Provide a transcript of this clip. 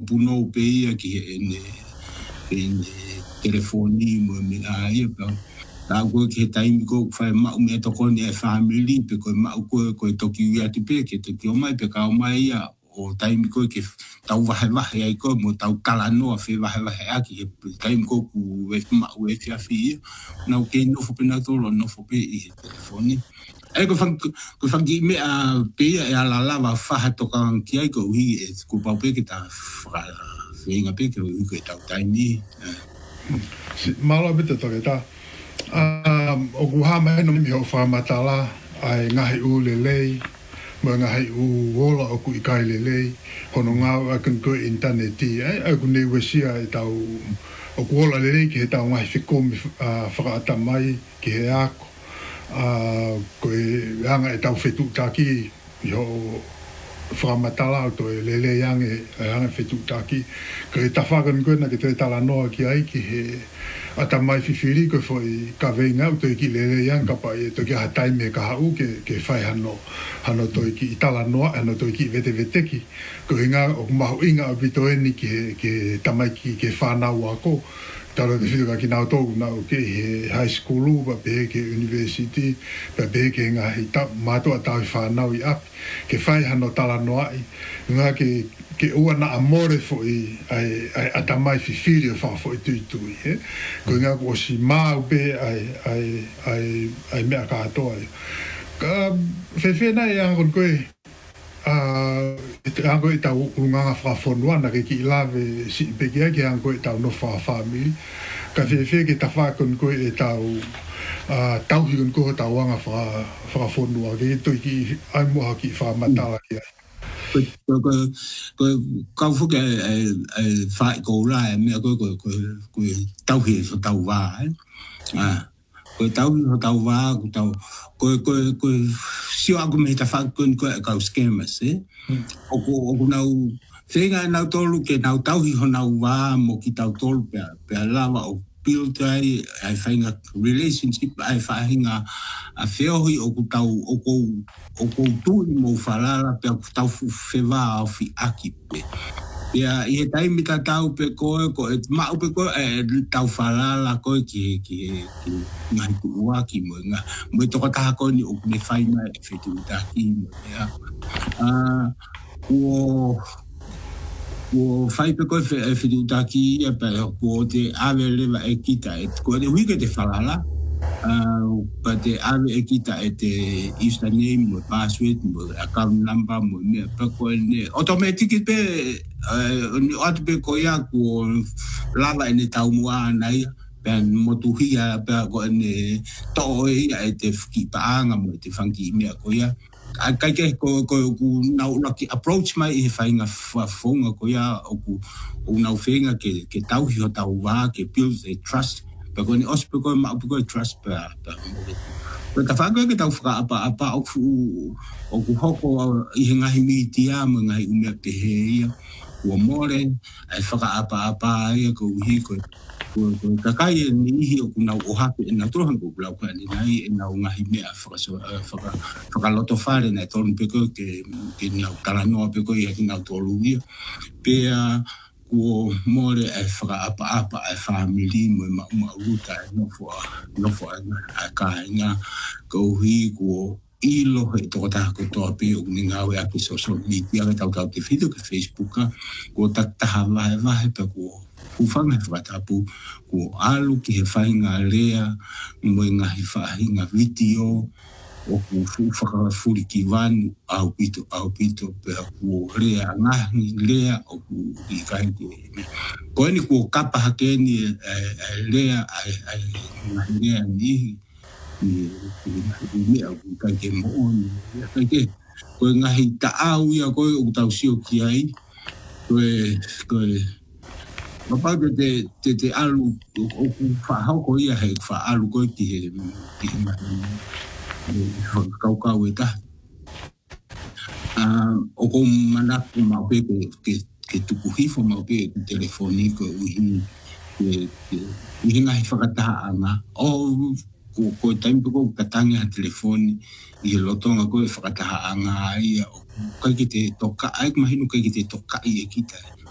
puno pe ia ki ene telefoni mo me ia pa la go ke time go fa ma me to ko ni family pe ko ma ko toki ia ti pe ke toki o mai pe ka o mai ia o time ko ke tau va ai ko mo tau kala no fe va aki time ko ku e ma u e fi na ke no fo pe na to no fo pe i telefoni e ko fan ki me a pe a la va fa to ka ki ai ko hi e ku pa pe ke ta fra fe pe ke u ke tau time malo bit to ke ta o ku ha mai no mi ho fa matala ai ngahi u le mo ngahi u wola o ku ikai le hono nga kan ko internet ai ku ne wesia e tau o ku wola le ke tau ngahi fiko mi fa ata mai ke ako ko anga e tau fetu taki yo fra matala to le yang e anga fetu taki ko ta fa kan ko na ke te tala no ki ai ki he ata mai fifiri ko foi ka venga to ki le yang ka pa to ki hatai me ka u ke fai hano to ki itala no ano to ki vete ki ko inga o ma inga bito ni ke tamai ke fa na wa ko talo de fido ki na to na ke high school ba be ke university ba be ke nga ita ma to ata fa na i ap ke fai hano tala no ai nga ke ua na amore foi ai atamai fifiri fa foi tu ko nga ko si ma be ai me ka to ai ka fe na ya kon ko ango ita unga fra fonwa na ke lave si pe ke ango ita no fa family ka fe ke ta fa kon ko ita tau hi kon ko ta wanga fra fonwa ke to ki ai mo ki fa matala ki ko kau fu ke fa ko la me ko tau hi so tau va ko tau va ko si o me ta fa ko ka scammers o nau fenga nau tolu ke nau tau hi ho nau va mo ki tau tolu pe lava o build ai fainga relationship ai fainga a feo hi o ko tu mo falala pe tau fe va o fi aki pe ia e tai mi tau pe ko ma pe ko tau falala ko ki mai tu wa ki mo nga mo to ka ko ni o me faina e fe tu ta ki ia o fai pe ko fe tu ta ki ia pe ko te ave leva e kita e ko de wi ke te falala pa te ave e kita e te username mo password mo account number mo me pa ko ne automatic pe ni at pe ko ya ko lava ni tau mo anai pen mo tu hia pa ko ne to e te ki pa anga mo te fangi me ko ya kai ke ko na ki approach mai e fainga fonga ko ya o na fenga ke tau hi tau va ke build a trust pa ko ni ospe ko ma ko trust pa ko ta fanga ke tau fra apa o ku hoko i nga himiti ya mo nga me te he o more ai faka apa ia ko hi ko kakai ni hi o kuna o hape na tro hango bla ko ni nai na nga hi me faka loto fare na ton pe ko ke na kala no pe ko ia na to luia pe ko more ai faka apa ai family mo ma uta no fo a ka nga ko hi ko ilo he to ta ko to pe o ni nga we a social media ka ta te video ke Facebook ko ta va pe ko ufanga whakatapu ko alu ki he whainga lea mo i ngahi whahinga video o ku whakawhuri ki wanu au pito pe ku lea ngahi lea o ku i kaiti ko eni ku kapa hake ni lea ngahi lea nihi ni mea ku kaiti mooni ko ngahi taau ia ko u tau sio ki ai ko Papa te alu o fa ko ia he fa alu ko ti kau eta o ko mana ko ma pe ke tu ku hifo ma pe telefoni ko i nga fa ta ana o ko tempo ko katanga telefoni i lotonga ko fa ta ana ia ko ki te toka ai ma hinu ko ki te toka i kita